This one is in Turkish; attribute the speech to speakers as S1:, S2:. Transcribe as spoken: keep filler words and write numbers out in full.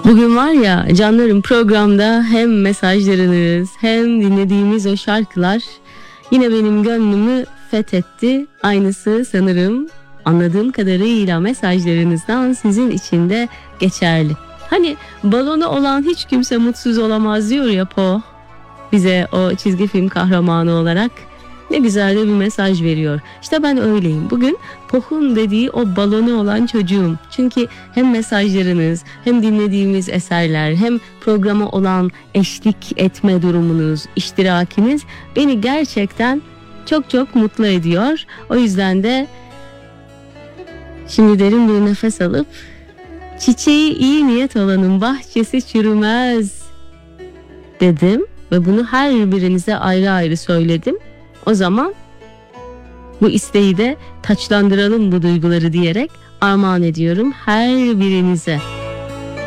S1: Bugün var ya canlarım, programda hem mesajlarınız hem dinlediğimiz o şarkılar yine benim gönlümü fethetti. Aynısı sanırım anladığım kadarıyla mesajlarınızdan sizin için de geçerli. Hani balonu olan hiç kimse mutsuz olamaz diyor ya Poe bize, o çizgi film kahramanı olarak. Ne güzel de bir mesaj veriyor. İşte ben öyleyim. Bugün Poe'un dediği o balonu olan çocuğum. Çünkü hem mesajlarınız, hem dinlediğimiz eserler, hem programa olan eşlik etme durumunuz, iştirakiniz beni gerçekten çok çok mutlu ediyor. O yüzden de şimdi derin bir nefes alıp çiçeği iyi niyet olanın bahçesi çürümez dedim ve bunu her birinize ayrı ayrı söyledim. O zaman bu isteği de taçlandıralım bu duyguları diyerek armağan ediyorum her birinize.